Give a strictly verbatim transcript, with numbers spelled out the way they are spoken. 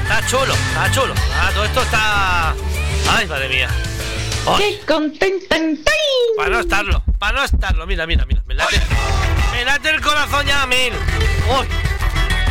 Está chulo, está chulo. Ah, todo esto está... Ay, madre mía. ¡Oh! ¡Qué contenta! Para no estarlo, para no estarlo. Mira, mira, mira. Me late, me late el corazón ya a mil. ¡Uy!